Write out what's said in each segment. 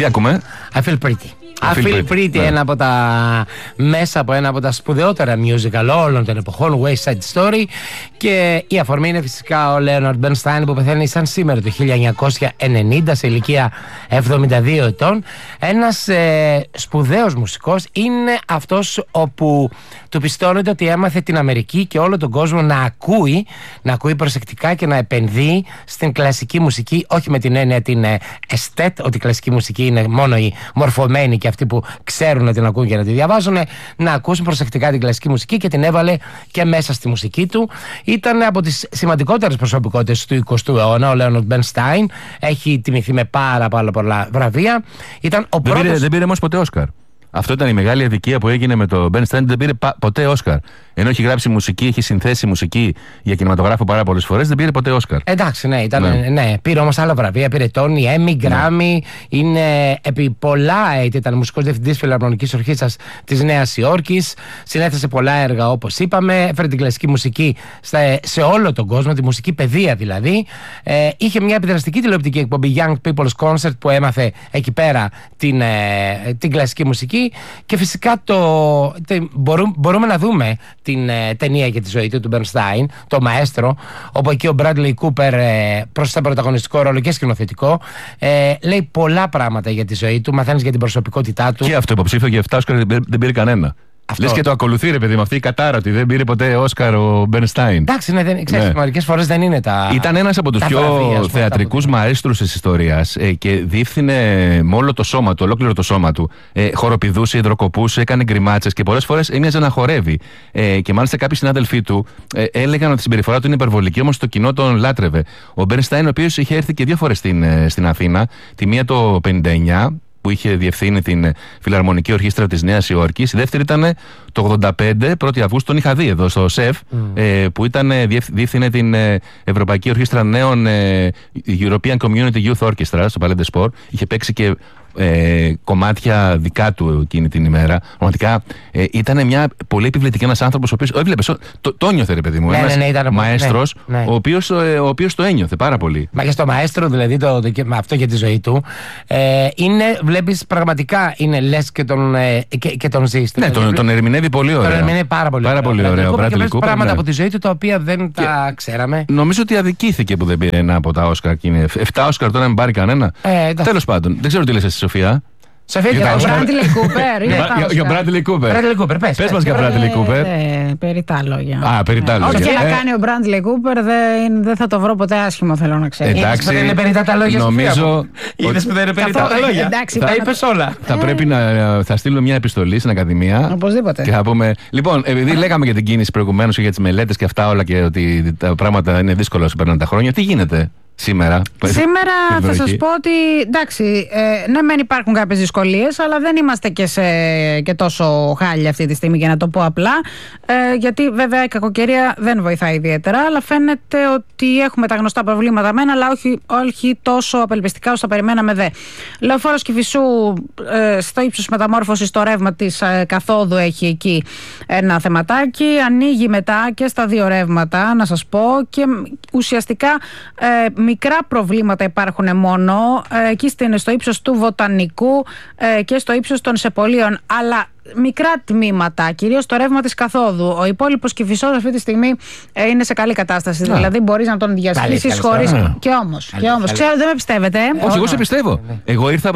ακούμε? I Feel Pretty. I Feel Pretty, ένα από τα μέσα από ένα από τα σπουδαιότερα musical όλων των εποχών, West Side Story, και η αφορμή είναι φυσικά ο Λέοναρντ Μπερνστάιν, που πεθαίνει σαν σήμερα το 1990 σε ηλικία 72 ετών. Ένας σπουδαίος μουσικός, είναι αυτός όπου του πιστώνεται ότι έμαθε την Αμερική και όλο τον κόσμο να ακούει προσεκτικά και να επενδύει στην κλασική μουσική, όχι με την έννοια την εστέτ, ότι η κλασική μουσική είναι μόνο οι μορφωμένοι και αυτοί που ξέρουν να την ακούν και να τη διαβάζουν, να ακούσουν προσεκτικά την κλασική μουσική, και την έβαλε και μέσα στη μουσική του. Ήταν από τις σημαντικότερες προσωπικότητες του 20ου αιώνα ο Λέοναρντ Μπερνστάιν. Έχει τιμηθεί με πάρα πολλά βραβεία. Ήταν ο πρώτος... Δεν πήρε όμως ποτέ Όσκαρ. Αυτό ήταν η μεγάλη αδικία που έγινε με το Μπερνστάιν. Δεν πήρε ποτέ Όσκαρ. Ενώ έχει γράψει μουσική, έχει συνθέσει μουσική για κινηματογράφο πάρα πολλές φορές, δεν πήρε ποτέ Όσκαρ. Εντάξει, ναι, πήρε όμως άλλα βραβεία. Πήρε Τόνι, Έμι, Γκράμι. Είναι επί πολλά έτη ήταν μουσικός διευθυντής Φιλαρμονικής Ορχήστρας της Νέας Υόρκης. Συνέθεσε πολλά έργα, όπως είπαμε. Έφερε την κλασική μουσική σε όλο τον κόσμο, τη μουσική παιδεία δηλαδή. Είχε μια επιδραστική τηλεοπτική εκπομπή Young People's Concert που έμαθε εκεί πέρα την κλασική μουσική. Και φυσικά μπορούμε να δούμε την ταινία για τη ζωή του Μπερνστάιν, το Μαέστρο, όπου εκεί ο Μπράντλεϊ Κούπερ προσθέτει πρωταγωνιστικό ρόλο και σκηνοθετικό. Λέει πολλά πράγματα για τη ζωή του, μαθαίνεις για την προσωπικότητά του. Και αυτό υποψήφιο για 7 Όσκαρ δεν πήρε κανένα. Λες και το ακολουθεί, ρε παιδί, με αυτή η κατάρα ότι δεν πήρε ποτέ Όσκαρ ο Μπερνστάιν. Εντάξει, ξέρεις, μερικές φορές δεν είναι τα. Ήταν ένας από τους πιο θεατρικούς μαέστρους της ιστορίας και διεύθυνε με όλο το σώμα του, ολόκληρο το σώμα του. Χοροπηδούσε, υδροκοπούσε, έκανε γκριμάτσες και πολλές φορές έμοιαζε να χορεύει. Και μάλιστα κάποιοι συνάδελφοί του έλεγαν ότι η συμπεριφορά του είναι υπερβολική, όμως το κοινό τον λάτρευε. Ο Μπερνστάιν, ο οποίος είχε έρθει και 2 φορές στην Αθήνα, τη μία το 1959, που είχε διευθύνει την Φιλαρμονική Ορχήστρα της Νέας Υόρκης. Η δεύτερη ήταν το 85, 1η Αυγούστου, τον είχα δει εδώ στο ΣΕΦ, που διεύθυνε την Ευρωπαϊκή Ορχήστρα Νέων European Community Youth Orchestra στο Palais des Sports. Είχε παίξει και κομμάτια δικά του εκείνη την ημέρα. Πραγματικά ήταν μια πολύ επιβλητική, ένας άνθρωπος ο οποίος το ένιωθε, ρε παιδί μου. Ένας μαέστρος, ο οποίος το ένιωθε πάρα πολύ. Μα και στο Μαέστρο, δηλαδή, αυτό για τη ζωή του, βλέπεις πραγματικά, είναι λες και τον ζεις. Ναι, τον ερμηνεύει πολύ ωραία. Τον ερμηνεύει πάρα πολύ ωραία. Και βλέπεις πράγματα από τη ζωή του τα οποία δεν τα ξέραμε. Νομίζω ότι αδικήθηκε που δεν πήρε ένα από τα Όσκαρ. 7 Όσκαρ τώρα, μην πάρει κανένα. Τέλος πάντων, δεν ξέρω τι λες εσύ, Σοφία. Για τον Μπράντλεϊ Κούπερ. Για τον Μπράντλεϊ Κούπερ. Πες μας για Μπράντλεϊ Κούπερ. Περιτά λόγια. Περιτά λόγια. Ό,τι και να κάνει ο Μπράντλεϊ Κούπερ δεν θα το βρω ποτέ άσχημο, θέλω να ξέρω. Εντάξει, δεν είναι περιτά τα λόγια. Νομίζω. Είδες που δεν είναι περιτά τα λόγια. Εντάξει, τα είπες όλα. Θα πρέπει θα στείλουμε μια επιστολή στην Ακαδημία. Οπωσδήποτε. Και θα πούμε. Λοιπόν, επειδή λέγαμε για την κίνηση προηγουμένως και για τις μελέτες και αυτά όλα, και ότι τα πράγματα είναι δύσκολα όσο περνάνε τα χρόνια, τι γίνεται σήμερα? Σήμερα θα σας πω ότι εντάξει, ναι, μεν υπάρχουν κάποιες δυσκολίες, αλλά δεν είμαστε και τόσο χάλια αυτή τη στιγμή, για να το πω απλά. Γιατί βέβαια η κακοκαιρία δεν βοηθάει ιδιαίτερα, αλλά φαίνεται ότι έχουμε τα γνωστά προβλήματα μεν, αλλά όχι τόσο απελπιστικά όσο θα περιμέναμε δε. Λεωφόρος Κηφισού, στο ύψος μεταμόρφωσης, το ρεύμα της καθόδου έχει εκεί ένα θεματάκι. Ανοίγει μετά και στα 2 ρεύματα, να σας πω, και ουσιαστικά μικρά προβλήματα υπάρχουν μόνο εκεί στο ύψος του Βοτανικού και στο ύψος των Σεπολίων, αλλά μικρά τμήματα, κυρίως το ρεύμα της καθόδου. Ο υπόλοιπος Κηφισός αυτή τη στιγμή είναι σε καλή κατάσταση. Δηλαδή μπορείς να τον διασχίσεις χωρίς. Και όμως. Ξέρω, δεν με πιστεύετε. Όχι, εγώ σε πιστεύω. Εγώ ήρθα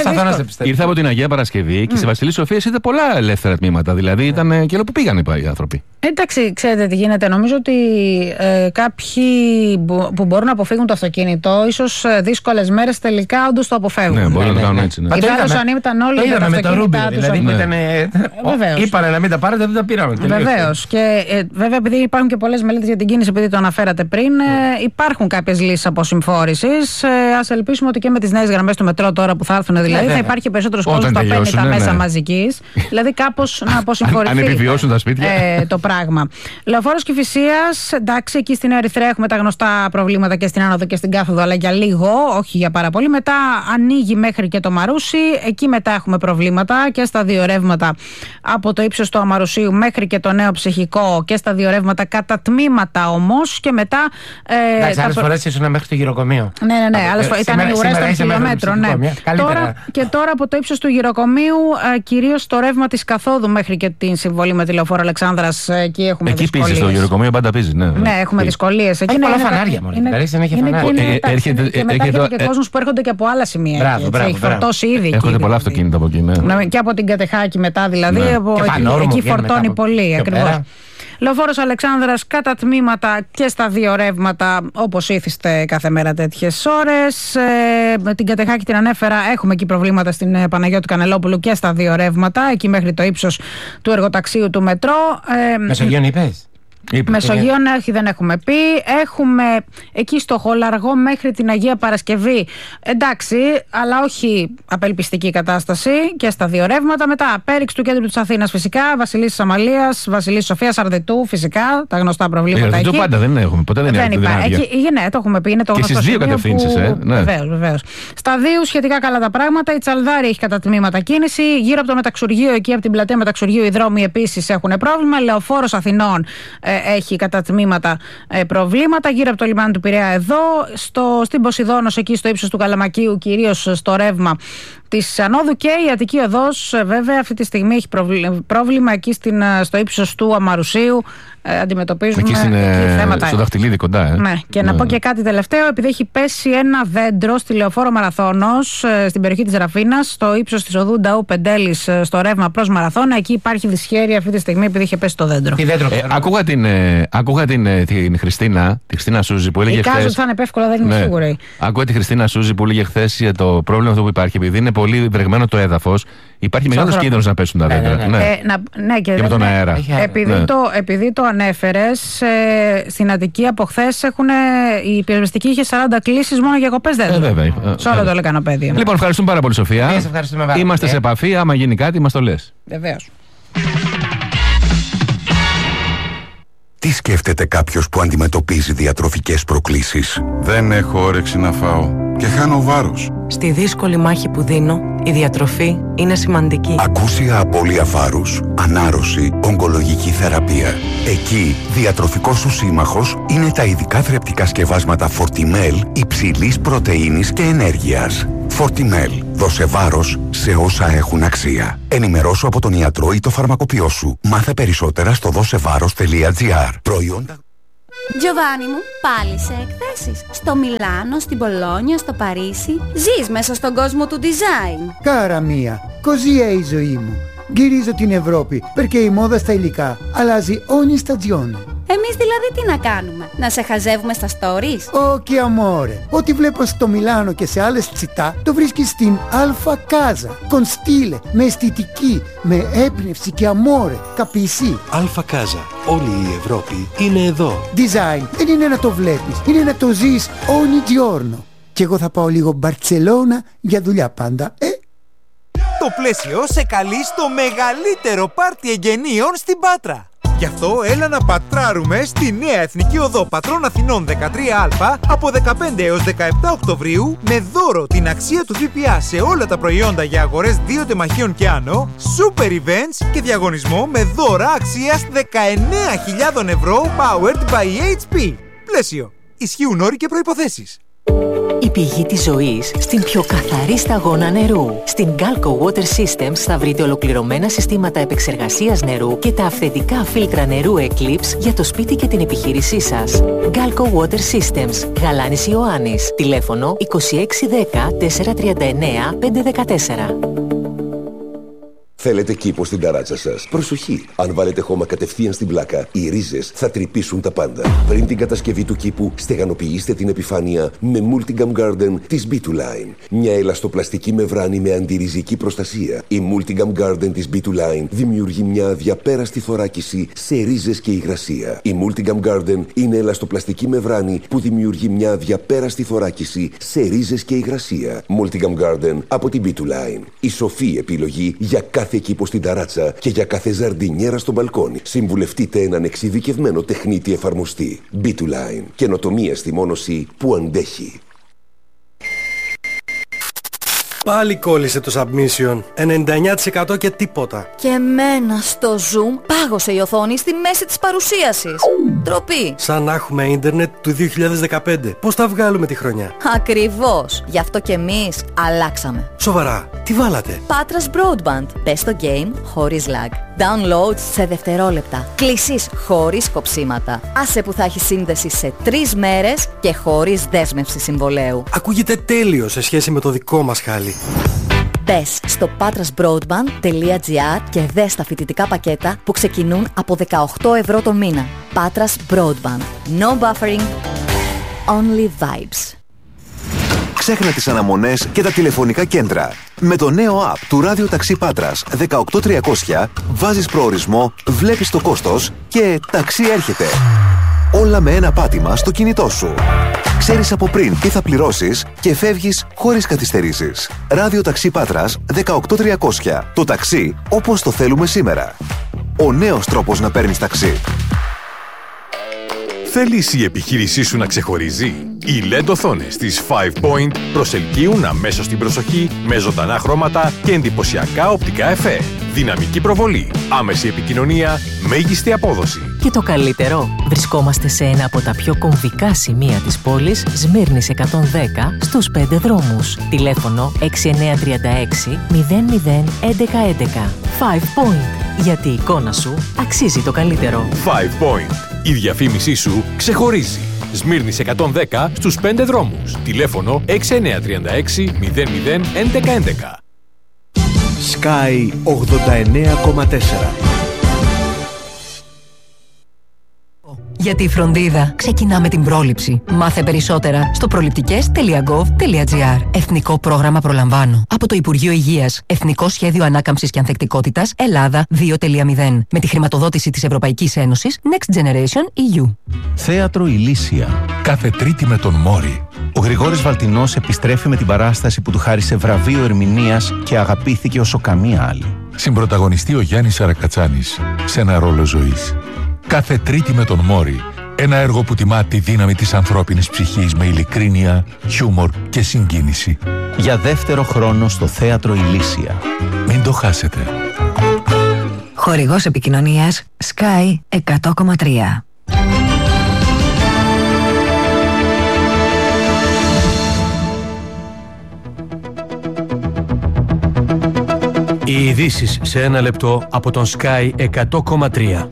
από την Αγία Παρασκευή και στη Βασιλή Σοφίας είδα πολλά ελεύθερα τμήματα. Δηλαδή ήταν και λέω που πήγαν οι άνθρωποι. Εντάξει, ξέρετε τι γίνεται. Νομίζω ότι κάποιοι που μπορούν να αποφύγουν το αυτοκίνητο, ίσως δύσκολες μέρες τελικά όντως το αποφεύγουν. Ναι, μπορεί να το κάνουν έτσι. Αν ήταν όλοι με τα αυτοκίνητά τους. Είπανε να μην τα πάρετε, δεν τα πήραμε. Βεβαίως. Και βέβαια, επειδή υπάρχουν και πολλές μελέτες για την κίνηση, επειδή το αναφέρατε πριν, υπάρχουν κάποιες λύσεις αποσυμφόρησης. Ας ελπίσουμε ότι και με τις νέες γραμμές του μετρό τώρα που θα έρθουν, δηλαδή, θα υπάρχει περισσότερος κόσμος που θα παίρνει τα μέσα μαζικής. Δηλαδή, κάπως να αποσυμφορηθεί. Αν επιβιώσουν τα σπίτια. Το πράγμα. Λεωφόρος Κηφισίας, εντάξει, εκεί στην Νέα Ερυθρέα έχουμε τα γνωστά προβλήματα και στην άνοδο και στην κάθοδο, αλλά για λίγο, όχι για πάρα πολύ. Μετά ανοίγει μέχρι και το Μαρούσι. Εκεί μετά έχουμε προβλήματα και στα 2 ρεύματα από το ύψος του Αμαρουσίου μέχρι και το Νέο Ψυχικό και στα δύο ρεύματα κατά τμήματα όμως και μετά. Εντάξει, άλλες φορές ήσουν μέχρι το γυροκομείο. Ναι, άλλες φορές ήταν ουρές των χιλιόμετρων. Ναι. Τώρα από το ύψος του γυροκομείου, κυρίως το ρεύμα της καθόδου μέχρι και την συμβολή με τη Λεωφόρο Αλεξάνδρας, εκεί έχουμε δυσκολίες. Εκεί πίσω στο γυροκομείο πάντα πίζει. Ναι, έχουμε δυσκολίες. Έχει πολλά φανάρια μόνο. Δεν έχει φανάρια. Και μετά έρχεται και κόσμος που έρχονται και από άλλα σημεία. Έχει φορτώσει ήδη. Έρχονται πολλά αυτοκίνητα από εκεί. Και από την Κατεχάκη μετά δηλαδή. Εκεί φορτώνει πολύ ακριβώς. Λεωφόρος Αλεξάνδρας κατά τμήματα και στα δύο ρεύματα, όπως ήθιστε κάθε μέρα τέτοιες ώρες. Με την Κατεχάκη την ανέφερα, έχουμε εκεί προβλήματα στην Παναγιώτη Κανελόπουλου και στα δύο ρεύματα, εκεί μέχρι το ύψος του εργοταξίου του μετρό. Μεσογείων είπες? Μεσογείων δεν έχουμε πει. Έχουμε εκεί στο Χολαργό μέχρι την Αγία Παρασκευή. Εντάξει, αλλά όχι απελπιστική κατάσταση και στα δύο ρεύματα. Μετά πέριξ του κέντρου της Αθήνας φυσικά, Βασιλής Αμαλίας, Βασιλής Σοφίας, Αρδετού φυσικά, τα γνωστά προβλήματα εκεί. Πάντα δεν έχουμε, ποτέ δεν υπάρχει. Ναι, το έχουμε πει. Είναι το και στις δύο κατευθύνσεις. Βεβαίως. Στα δύο σχετικά καλά τα πράγματα. Η Τσαλδάρη έχει κατά τμήματα κίνηση. Γύρω από το Μεταξουργείο, εκεί από την πλατεία Μεταξουργείου, οι δρόμοι επίσης έχουν πρόβλημα. Λεωφόρος Αθηνών έχει κατά τμήματα προβλήματα. Γύρω από το λιμάνι του Πειραιά εδώ. στην Ποσειδώνος, εκεί στο ύψος του Καλαμακίου, κυρίως στο ρεύμα της Ανόδου, και η Αττική Οδός βέβαια αυτή τη στιγμή έχει πρόβλημα εκεί στο ύψος του Αμαρουσίου. Αντιμετωπίζουμε εκεί θέματα. Στο Δαχτυλίδι κοντά. Ναι. Και να πω και κάτι τελευταίο, επειδή έχει πέσει ένα δέντρο στη Λεωφόρο Μαραθώνος, στην περιοχή της Ραφίνας, στο ύψος της οδού Νταού Πεντέλης, στο ρεύμα προς Μαραθώνα. Εκεί υπάρχει δυσχέρεια αυτή τη στιγμή επειδή είχε πέσει το δέντρο. Άκουγα την Χριστίνα, τη Χριστίνα Σούζη που έλεγε χθες. Θα είναι εύκολα, δεν είμαι σίγουρη. Άκουγα τη Χριστίνα Σούζη που έλεγε χθες για το πρόβλημα αυτό που υπάρχει, επειδή είναι πολύ βρεγμένο το έδαφος. Υπάρχει μεγάλος κίνδυνος να πέσουν τα δέντρα. Και με τον αέρα. Επειδή το ανέφερες, στην Αττική από χθες η πυροσβεστική είχε 40 κλήσεις μόνο για κοπές δέντρων. Σε όλο το λεκανοπέδιο. Λοιπόν, ευχαριστούμε πάρα πολύ, Σοφία. Είμαστε σε επαφή. Άμα γίνει κάτι, μας το λες. Βεβαίως. Τι σκέφτεται κάποιος που αντιμετωπίζει διατροφικές προκλήσεις? Δεν έχω όρεξη να φάω και χάνω βάρος. Στη δύσκολη μάχη που δίνω, η διατροφή είναι σημαντική. Ακούσια απώλεια βάρους, ανάρρωση, ογκολογική θεραπεία. Εκεί, διατροφικός σου σύμμαχος είναι τα ειδικά θρεπτικά σκευάσματα Fortimel υψηλής πρωτεΐνης και ενέργειας. Fortimel. Δώσε βάρος σε όσα έχουν αξία. Ενημερώσου από τον ιατρό ή το φαρμακοποιό σου. Μάθε περισσότερα στο δώσεβάρος.gr. Προϊόντα. Giovanni μου, πάλι σε εκθέσεις. Στο Μιλάνο, στην Πολόνια, στο Παρίσι. Ζεις μέσα στον κόσμο του design. Κάρα μία, così è η ζωή μου. Γυρίζω την Ευρώπη, perché η μόδα στα υλικά αλλάζει ogni stagione. Εμείς δηλαδή τι να κάνουμε, να σε χαζεύουμε στα stories? Όχι amore, ό,τι βλέπω στο Μιλάνο και σε άλλες τσιτά το βρίσκεις στην Alfa Casa. Con stile, με αισθητική, με έμπνευση και amore, capisci? Alfa Casa, όλη η Ευρώπη είναι εδώ. Design δεν είναι να το βλέπεις, είναι να το ζεις ogni giorno. Και εγώ θα πάω λίγο Μπαρτσελώνα για δουλειά πάντα, Το πλαίσιο σε καλεί στο μεγαλύτερο πάρτι εγγενείων στην Πάτρα. Γι' αυτό έλα να πατράρουμε στη νέα Εθνική Οδό Πατρών Αθηνών 13Α από 15 έως 17 Οκτωβρίου με δώρο την αξία του ΦΠΑ σε όλα τα προϊόντα για αγορές 2 τεμαχίων και άνω, super events και διαγωνισμό με δώρα αξίας 19.000 ευρώ powered by HP. Πλαίσιο. Ισχύουν όροι και προϋποθέσεις. Η πηγή της ζωής στην πιο καθαρή σταγόνα νερού. Στην Galco Water Systems θα βρείτε ολοκληρωμένα συστήματα επεξεργασίας νερού και τα αυθεντικά φίλτρα νερού Eclipse για το σπίτι και την επιχείρησή σας. Galco Water Systems, Γαλάνης Ιωάννης. Τηλέφωνο 2610 439 514. Θέλετε κήπο στην ταράτσα σας? Προσοχή! Αν βάλετε χώμα κατευθείαν στην πλάκα, οι ρίζες θα τρυπήσουν τα πάντα. Πριν την κατασκευή του κήπου, στεγανοποιήστε την επιφάνεια με Multigam Garden της B2Line. Μια ελαστοπλαστική μεμβράνη με αντιριζική προστασία. Η Multigam Garden της B2Line δημιουργεί μια αδιαπέραστη θωράκιση σε ρίζες και υγρασία. Η Multigam Garden είναι ελαστοπλαστική μεμβράνη που δημιουργεί μια αδιαπέραστη θωράκιση σε ρίζες και υγρασία. Multigam Garden από την B2Line. Η σοφή επιλογή για κάθε κήπο στην ταράτσα και για κάθε ζαρντινιέρα στο μπαλκόνι. Συμβουλευτείτε έναν εξειδικευμένο τεχνίτη εφαρμοστή. B2Line. Καινοτομία στη μόνωση που αντέχει. Πάλι κόλλησε το submission. 99% και τίποτα. Και εμένα στο Zoom πάγωσε η οθόνη στη μέση της παρουσίασης. Ντροπή. Σαν να έχουμε ίντερνετ του 2015. Πώς θα βγάλουμε τη χρονιά? Ακριβώς. Γι' αυτό και εμείς αλλάξαμε. Σοβαρά, τι βάλατε? Patras Broadband. Μπες στο game χωρίς lag. Download σε δευτερόλεπτα. Κλήσεις χωρίς κοψίματα. Άσε που θα έχει σύνδεση σε 3 μέρες και χωρίς δέσμευση συμβολέου. Ακούγεται τέλειο σε σχέση με το δικό μας χάλι. Μπες στο patrasbroadband.gr και δες τα φοιτητικά πακέτα που ξεκινούν από 18 ευρώ το μήνα. Patras Broadband. No buffering, only vibes. Ξέχνα τις αναμονές και τα τηλεφωνικά κέντρα. Με το νέο app του Ράδιο Ταξί Πάτρας 18300 βάζεις προορισμό, βλέπεις το κόστος και ταξί έρχεται. Όλα με ένα πάτημα στο κινητό σου. Ξέρεις από πριν τι θα πληρώσεις και φεύγεις χωρίς καθυστερήσεις. Ράδιο Ταξί Πάτρας 18300. Το ταξί όπως το θέλουμε σήμερα. Ο νέος τρόπος να παίρνεις ταξί. Θέλεις η επιχείρησή σου να ξεχωρίζει? Οι LED οθόνες της 5 Point προσελκύουν αμέσως την προσοχή με ζωντανά χρώματα και εντυπωσιακά οπτικά εφέ. Δυναμική προβολή, άμεση επικοινωνία, μέγιστη απόδοση. Και το καλύτερο, βρισκόμαστε σε ένα από τα πιο κομβικά σημεία της πόλης, Σμύρνης 110, στους 5 δρόμους. Τηλέφωνο 6936 00 1111. 5 Point. Γιατί η εικόνα σου αξίζει το καλύτερο. 5 Point. Η διαφήμισή σου ξεχωρίζει. Σμύρνης 110 στους 5 δρόμους. Τηλέφωνο 6936 00 1111. Sky 89,4. Για τη φροντίδα ξεκινάμε την πρόληψη. Μάθε περισσότερα στο προληπτικές.gov.gr. Εθνικό πρόγραμμα Προλαμβάνω. Από το Υπουργείο Υγείας. Εθνικό Σχέδιο Ανάκαμψης και Ανθεκτικότητας Ελλάδα 2.0. Με τη χρηματοδότηση της Ευρωπαϊκής Ένωσης Next Generation EU. Θέατρο Ηλίσια. Κάθε Τρίτη με τον Μόρι. Ο Γρηγόρης Βαλτινός επιστρέφει με την παράσταση που του χάρισε βραβείο ερμηνείας και αγαπήθηκε όσο καμία άλλη. Συμπρωταγωνιστεί ο Γιάννης Σαρακατσάνης σε ένα ρόλο ζωής. Κάθε Τρίτη με τον Μόρι. Ένα έργο που τιμά τη δύναμη της ανθρώπινης ψυχής με ειλικρίνεια, χιούμορ και συγκίνηση. Για δεύτερο χρόνο στο Θέατρο Ηλίσια. Μην το χάσετε. Χορηγός επικοινωνίας Sky 100,3. Οι ειδήσεις σε ένα λεπτό από τον Sky 100,3.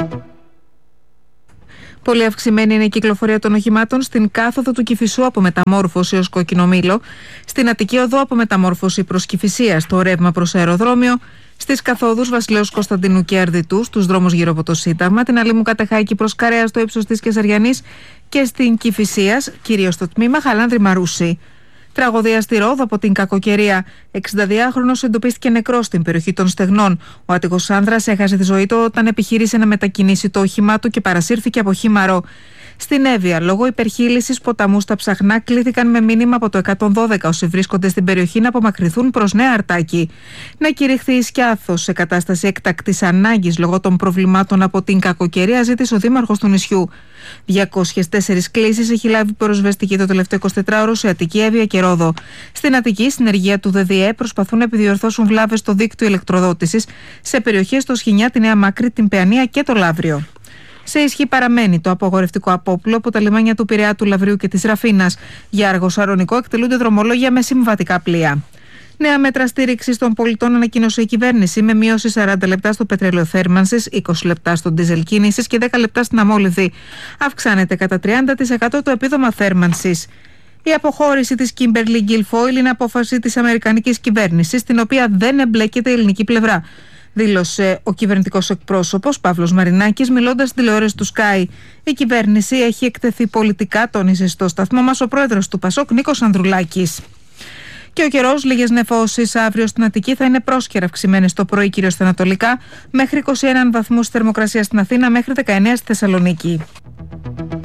Πολύ αυξημένη είναι η κυκλοφορία των οχημάτων στην κάθοδο του Κηφισού από Μεταμόρφωση ως Κοκκινομήλο, στην Αττική Οδό από Μεταμόρφωση προς Κηφισία στο ρεύμα προς αεροδρόμιο, στις καθόδους Βασιλέως Κωνσταντινού και Αρδιτού, στους δρόμους γύρω από το Σύνταγμα, την Αλήμου Κατεχάκη προς Καρέα στο ύψος της Κεσαριανής και στην Κηφισίας, κυρίως στο τμήμα Χαλάνδρη Μαρούσι. Τραγωδία στη Ρόδο από την κακοκαιρία. 62χρονος εντοπίστηκε νεκρός στην περιοχή των Στεγνών. Ο άτυχος άνδρας έχασε τη ζωή του όταν επιχείρησε να μετακινήσει το όχημά του και παρασύρθηκε από χήμαρο. Στην Εύβοια, λόγω υπερχείλησης ποταμού στα Ψαχνά, κλήθηκαν με μήνυμα από το 112 όσοι βρίσκονται στην περιοχή να απομακρυνθούν προς Νέα Αρτάκη. Να κηρυχθεί η Σκιάθος σε κατάσταση έκτακτης ανάγκης λόγω των προβλημάτων από την κακοκαιρία, ζήτησε ο δήμαρχος του νησιού. 204 κλήσεις έχει λάβει πυροσβεστική το τελευταίο 24ωρο σε Αττική, Εύβοια και Ρόδο. Στην Αττική, συνεργεία του ΔΔΕ προσπαθούν να επιδιορθώσουν βλάβες στο δίκτυο ηλεκτροδότησης σε περιοχές στο Σχοινιά, τη Νέα Μάκρη, την Παιανία και το Λαύριο. Σε ισχύ παραμένει το απογορευτικό απόπλο από τα λιμάνια του Πειραιά, του Λαυρίου και της Ραφίνας. Για Αργοσαρονικό εκτελούνται δρομολόγια με συμβατικά πλοία. Νέα μέτρα στήριξης των πολιτών ανακοίνωσε η κυβέρνηση με μείωση 40 λεπτά στο πετρέλαιο θέρμανσης, 20 λεπτά στο ντίζελ κίνησης και 10 λεπτά στην αμόλυδη. Αυξάνεται κατά 30% το επίδομα θέρμανσης. Η αποχώρηση της Kimberly Guilfoyle είναι απόφαση της αμερικανικής κυβέρνησης, στην οποία δεν εμπλέκεται η ελληνική πλευρά, δήλωσε ο κυβερνητικός εκπρόσωπος Παύλος Μαρινάκης, μιλώντας στη τηλεόραση του Sky. Η κυβέρνηση έχει εκτεθεί πολιτικά, τόνισε στο σταθμό μας ο πρόεδρος του Πασόκ Νίκος Ανδρουλάκης. Και ο καιρός, λίγες νεφώσεις αύριο στην Αττική θα είναι πρόσκαιρα αυξημένες το πρωί, κυρίως στα ανατολικά, μέχρι 21 βαθμούς θερμοκρασία στην Αθήνα, μέχρι 19 στη Θεσσαλονίκη.